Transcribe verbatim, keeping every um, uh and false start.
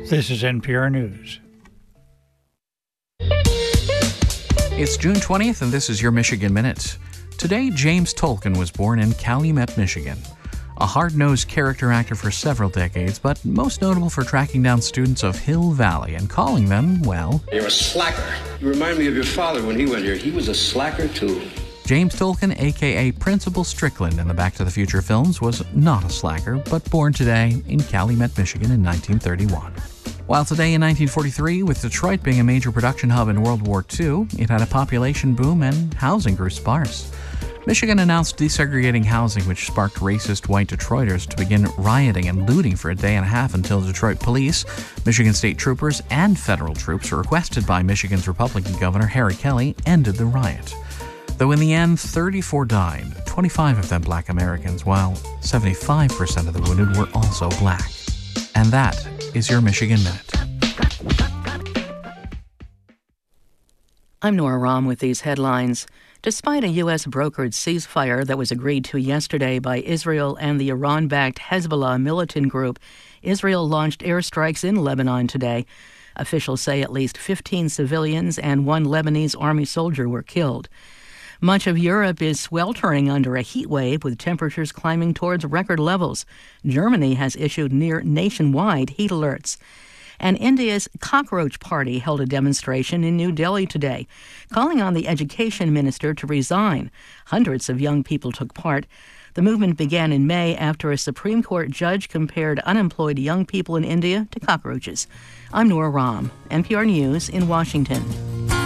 This is N P R News. It's June twentieth, and this is your Michigan Minute. Today, James Tolkien was born in Calumet, Michigan. A hard-nosed character actor for several decades, but most notable for tracking down students of Hill Valley and calling them, well... You're a slacker. You remind me of your father when he went here. He was a slacker, too. James Tolkien, a k a. Principal Strickland in the Back to the Future films, was not a slacker, but born today in Calumet, Michigan in nineteen thirty-one. While today in nineteen forty-three, with Detroit being a major production hub in World War Two, it had a population boom and housing grew sparse. Michigan announced desegregating housing, which sparked racist white Detroiters to begin rioting and looting for a day and a half until Detroit police, Michigan state troopers, and federal troops, requested by Michigan's Republican Governor Harry Kelly, ended the riot. Though in the end, thirty-four died, twenty-five of them black Americans, while seventy-five percent of the wounded were also black. And that is your Michigan Minute. I'm Nora Rahm with these headlines. Despite a U S brokered ceasefire that was agreed to yesterday by Israel and the Iran-backed Hezbollah militant group, Israel launched airstrikes in Lebanon today. Officials say at least fifteen civilians and one Lebanese army soldier were killed. Much of Europe is sweltering under a heat wave with temperatures climbing towards record levels. Germany has issued near nationwide heat alerts. And India's Cockroach Party held a demonstration in New Delhi today, calling on the education minister to resign. Hundreds of young people took part. The movement began in May after a Supreme Court judge compared unemployed young people in India to cockroaches. I'm Nora Rahm, N P R News in Washington.